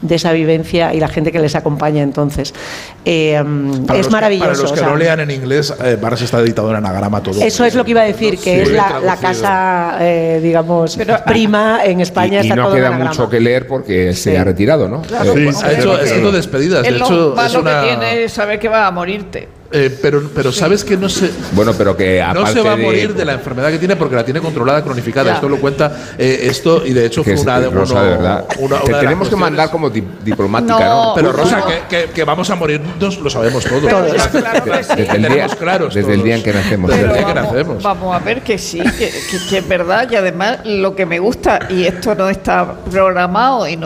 de esa vivencia y la gente que les acompaña entonces. Es maravilloso. Para los que no lean en inglés, Barnes está editado en anagrama todo. Eso es lo que iba a decir, que es la casa, digamos, prima en España. Y está no todo queda en anagrama. mucho que leer porque se ha retirado, ¿no? Claro, Ha hecho despedidas. Es De hecho, lo malo es una... que tiene es saber que va a morirte. Pero sabes que no se... Bueno, pero que no se va a morir de la enfermedad que tiene porque la tiene controlada, cronificada. Ya. Esto lo cuenta esto, y de hecho fue una de Rosa, de verdad. Te tenemos que mandar como diplomática, ¿no? Pero Rosa, que vamos a morirnos lo sabemos todos. Claro que sí. Desde el día en que nacemos. Pero vamos a ver que sí, que es verdad. Y además lo que me gusta, y esto no está programado y no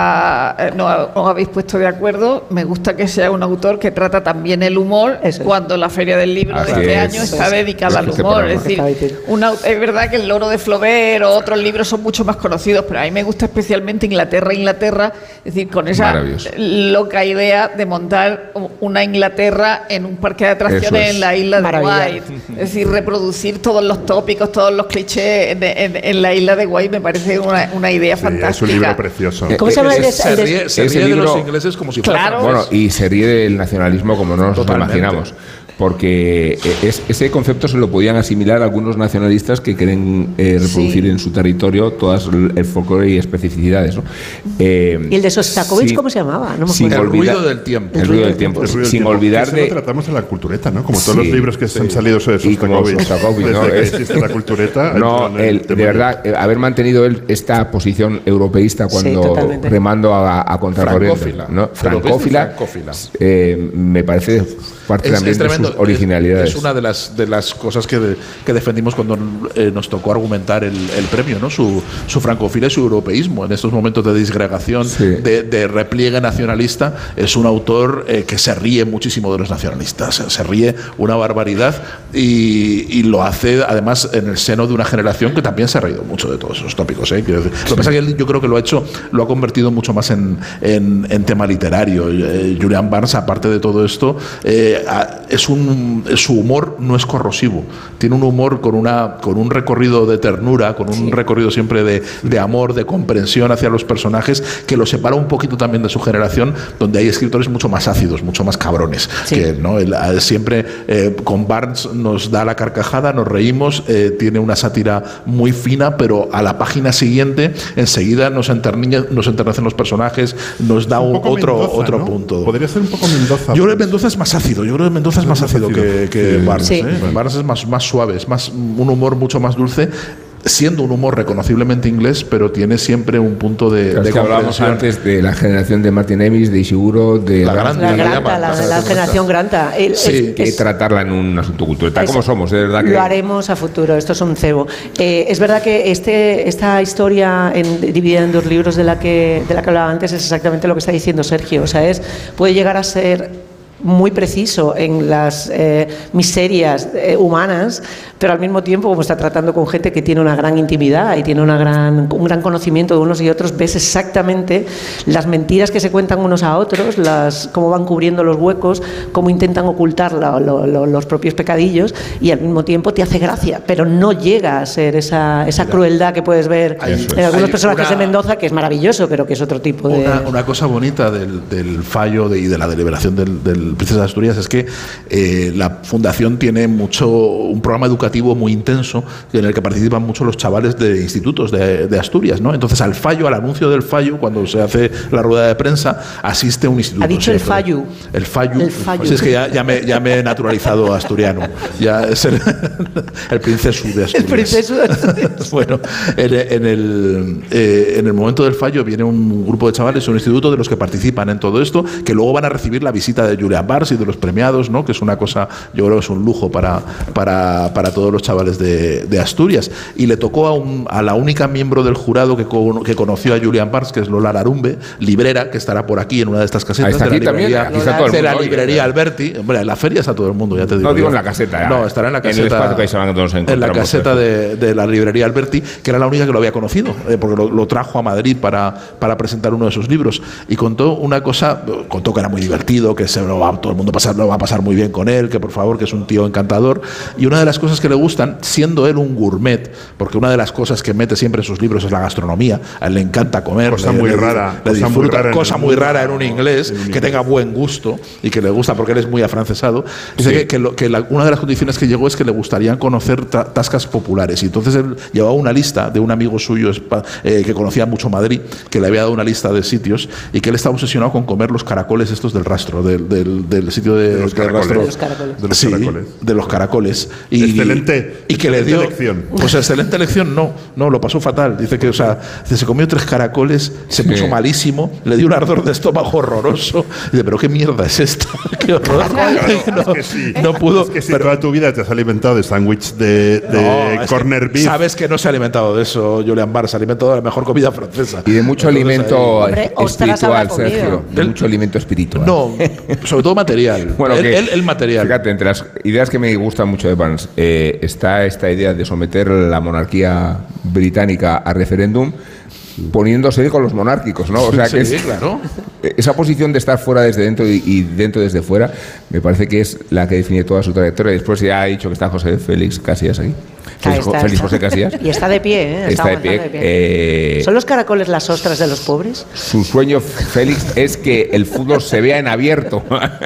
os habéis puesto de acuerdo, me gusta que sea un autor que trata también el humor. Cuando la Feria del Libro de este año está dedicada al humor. Es decir, es verdad que El Loro de Flaubert o otros libros son mucho más conocidos, pero a mí me gusta especialmente Inglaterra, es decir, con esa loca idea de montar una Inglaterra en un parque de atracciones en la isla de White. Es decir, reproducir todos los tópicos, todos los clichés en la isla de White me parece una idea fantástica. Es un libro precioso. ¿Cómo se llama? Se ríe de los ingleses como si fuera. Bueno, y se ríe del nacionalismo como no nos lo imaginamos. Porque ese concepto se lo podían asimilar algunos nacionalistas que quieren reproducir en su territorio todas el folclore y especificidades, ¿no? ¿Y el de Sostakovich cómo se llamaba? No me El ruido del tiempo. El ruido del tiempo. Sin olvidar de... Eso lo tratamos en la cultureta, ¿no? Como todos los libros que han salido sobre Sostakovich. ¿no? Desde que existe la cultureta. No, de verdad, haber mantenido él esta posición europeísta cuando remando a contracorriente, ¿no? Francófila, me parece parte también de sus originalidades. Es una de las cosas que defendimos cuando nos tocó argumentar el premio, ¿no? Su francofilia y su europeísmo. En estos momentos de disgregación, de repliegue nacionalista, es un autor que se ríe muchísimo de los nacionalistas, se ríe una barbaridad y lo hace además en el seno de una generación que también se ha reído mucho de todos esos tópicos. Lo que pasa es que él, yo creo que lo ha convertido mucho más en tema literario. Julian Barnes, aparte de todo esto, su humor no es corrosivo, tiene un humor con un recorrido de ternura, con un recorrido siempre de amor, de comprensión hacia los personajes, que lo separa un poquito también de su generación, donde hay escritores mucho más ácidos, mucho más cabrones que él, ¿no? Él siempre con Barnes nos da la carcajada, nos reímos, tiene una sátira muy fina, pero a la página siguiente enseguida nos enternecen los personajes, nos da otro punto. Podría ser un poco Mendoza. Yo creo que Mendoza es más ácido, que Barnes. Barnes es más suave, es más un humor mucho más dulce, siendo un humor reconociblemente inglés, pero tiene siempre un punto de hablábamos antes de la generación de Martin Amis, de Ishiguro, de la generación Granta. Que tratarla en un asunto cultural, tal como somos, de verdad que lo haremos a futuro. Esto es un cebo. Es verdad que esta historia dividida en dos libros de la que hablaba antes es exactamente lo que está diciendo Sergio. O sea, puede llegar a ser muy preciso en las miserias humanas, pero al mismo tiempo, como está tratando con gente que tiene una gran intimidad y tiene un gran conocimiento de unos y otros, ves exactamente las mentiras que se cuentan unos a otros, cómo van cubriendo los huecos, cómo intentan ocultar los propios pecadillos, y al mismo tiempo te hace gracia, pero no llega a ser esa crueldad que puedes ver en algunos personajes de Mendoza, que es maravilloso, pero que es otro tipo de... Una cosa bonita del fallo y de la deliberación del Princesa de Asturias es que la Fundación tiene un programa educativo muy intenso en el que participan mucho los chavales de institutos de Asturias, ¿no? Entonces al anuncio del fallo, cuando se hace la rueda de prensa, asiste un instituto. Ha dicho el fallo. El fallo. Sí, es que ya me he naturalizado asturiano. Ya es el princeso de Asturias. El princeso de Asturias. Bueno, en el momento del fallo viene un grupo de chavales, un instituto de los que participan en todo esto, que luego van a recibir la visita de Julian Barnes y de los premiados, ¿no? Que es una cosa, yo creo que es un lujo para todos los chavales de Asturias. Y le tocó a la única miembro del jurado que conoció a Julian Barnes, que es Lola Larumbe, librera, que estará por aquí en una de estas casetas de la librería Alberti. Hombre, en la feria está todo el mundo, ya te digo. No digo en la caseta. No, estará en la caseta. En el espacio que ahí todos en la caseta de la librería Alberti, que era la única que lo había conocido, porque lo trajo a Madrid para presentar uno de sus libros. Y contó una cosa, que era muy divertido, que se lo todo el mundo lo va a pasar muy bien con él, que por favor, que es un tío encantador. Y una de las cosas que le gustan, siendo él un gourmet, porque una de las cosas que mete siempre en sus libros es la gastronomía, a él le encanta comer, cosa muy rara en un inglés, que tenga buen gusto y que le gusta, porque él es muy afrancesado. Dice una de las condiciones que llegó es que le gustarían conocer tascas populares, y entonces él llevaba una lista de un amigo suyo que conocía mucho Madrid, que le había dado una lista de sitios, y que él estaba obsesionado con comer los caracoles estos del rastro, del sitio de los caracoles. De los caracoles. Excelente. Y que le dio elección. Pues excelente elección, no, lo pasó fatal. Dice que, se comió 3 caracoles, se puso malísimo, le dio un ardor de estómago horroroso. Dice, pero qué mierda es esta, qué horror. No pudo. Es que si toda tu vida te has alimentado de sándwich de corner beef. Sabes que no se ha alimentado de eso, Julian Barr, se ha alimentado de la mejor comida francesa. Y de mucho alimento espiritual, Sergio. De mucho alimento espiritual. No, sobre todo material. Bueno, el material. Fíjate, entre las ideas que me gustan mucho de Barnes, está esta idea de someter la monarquía británica a referéndum, poniéndose con los monárquicos, ¿no? O sea, que claro. Esa posición de estar fuera desde dentro y dentro desde fuera, me parece que es la que define toda su trayectoria. Después ya ha dicho que está José Félix Casillas aquí. Félix José Casillas. Y está de pie, ¿eh? Está de pie. ¿Son los caracoles las ostras de los pobres? Su sueño, Félix, es que el fútbol se vea en abierto.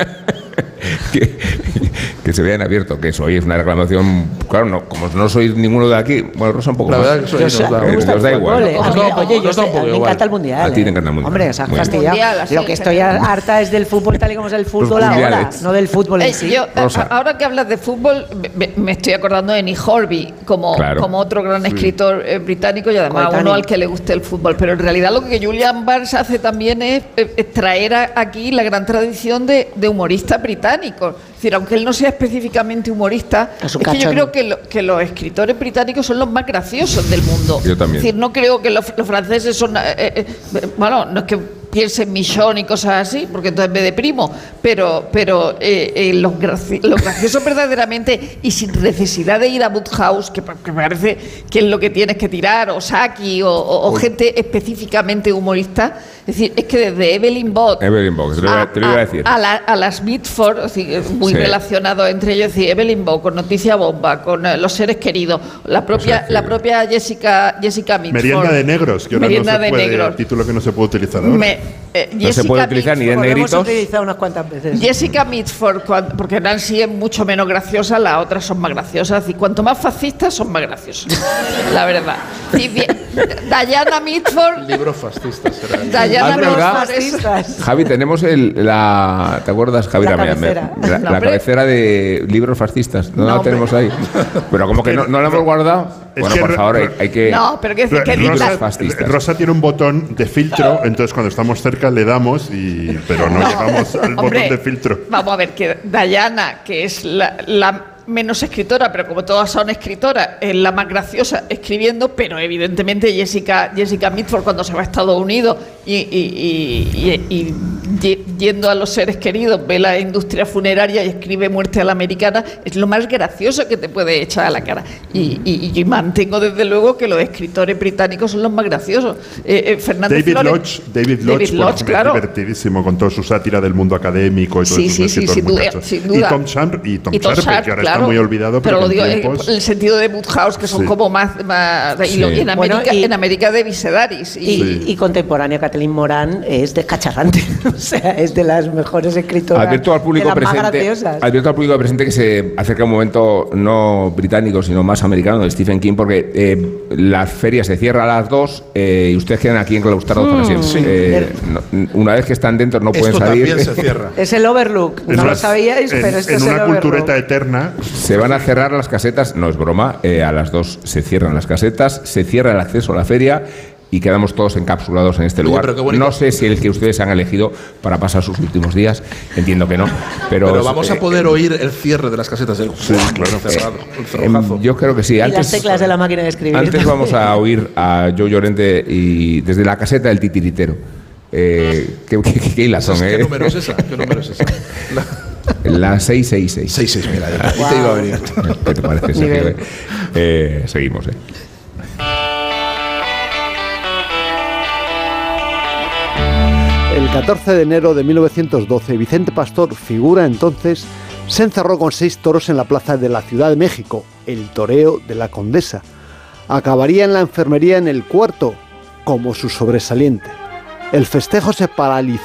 Que se vea en abierto, que eso hoy es una reclamación. Claro, no, como no sois ninguno de aquí, bueno, Rosa un poco la más. verdad que soy, nos da igual. Oye, me encanta el mundial. A ti te encanta el mundial. Hombre, o sea, fastidiado. Lo que estoy harta es del fútbol tal y como es el fútbol ahora, no del fútbol en sí. Ahora que hablas de fútbol, me estoy acordando de Nick Hornby como otro gran escritor británico, y además uno al que le guste el fútbol. Pero en realidad lo que Julian Barnes hace también es traer aquí la gran tradición de humoristas británicos. Es decir, aunque él no sea específicamente humorista, es que yo creo que los escritores británicos son los más graciosos del mundo. Yo también. Es decir, no creo que los franceses son... bueno, no es que piense en Michon y cosas así, porque entonces me deprimo, pero los graciosos verdaderamente, y sin necesidad de ir a Woodhouse, que me parece que es lo que tienes que tirar, o Saki, o gente específicamente humorista. Es decir, es que desde Evelyn Waugh te lo iba a decir. A las Mitford, es decir, muy relacionado entre ellos, es decir, Evelyn Waugh con Noticia Bomba, con Los seres queridos, la propia Jessica Mitford. Merienda de negros, que ahora Merienda no se puede, título que no se puede utilizar ahora. No se puede utilizar ni de negritos. Lo hemos utilizado unas cuantas veces. Jessica Mitford, porque Nancy es mucho menos graciosa, las otras son más graciosas. Y cuanto más fascistas, son más graciosos. La verdad. Diana Mitford. Libros fascistas. Javi, tenemos ¿te acuerdas, Javi? La cabecera de libros fascistas. No la tenemos ahí. Pero como que no la hemos guardado. Bueno, por favor, hay que... No, pero que Rosa tiene un botón de filtro, entonces cuando estamos cerca le damos, pero no llegamos al botón de filtro. Vamos a ver, que Diana, que es la menos escritora, pero como todas son escritoras, es la más graciosa escribiendo, pero evidentemente Jessica Mitford, cuando se va a Estados Unidos y yendo a Los seres queridos, ve la industria funeraria y escribe Muerte a la americana, es lo más gracioso que te puede echar a la cara. Y mantengo desde luego que los escritores británicos son los más graciosos. David Lodge, claro. Divertidísimo, con toda su sátira del mundo académico y todo eso. Sí, sin duda. Y Tom Sharpe, que ahora está muy olvidado, pero lo digo el sentido de Woodhouse, que son como más y en América de Visedaris. Y contemporánea, Kathleen Moran es descacharrante. O sea, es de las mejores escritoras. Advierto al público presente que se acerca un momento no británico, sino más americano, de Stephen King, porque la feria se cierra a las 2 y ustedes quedan aquí enclaustrados para siempre. Una vez que están dentro no pueden salir. También se cierra. Es el Overlook. No lo sabíais, pero esto es el Overlook. En una cultureta eterna. Se van a cerrar las casetas, no es broma, a las 2 se cierran las casetas, se cierra el acceso a la feria y quedamos todos encapsulados en este lugar. No sé si el que ustedes han elegido para pasar sus últimos días, entiendo que no. Pero vamos a poder oír el cierre de las casetas. Yo creo que sí. Antes, y las teclas de la máquina de escribir. Antes vamos a oír a Joe Llorente y desde la caseta del titiritero. ¿Qué hilas son? ¿Qué número es esa? La 666. 66, mira, te iba a venir. ¿Qué te parece? Seguimos, El 14 de enero de 1912, Vicente Pastor, figura entonces, se encerró con 6 toros en la plaza de la Ciudad de México, el toreo de la Condesa. Acabaría en la enfermería en el cuarto, como su sobresaliente. El festejo se paralizó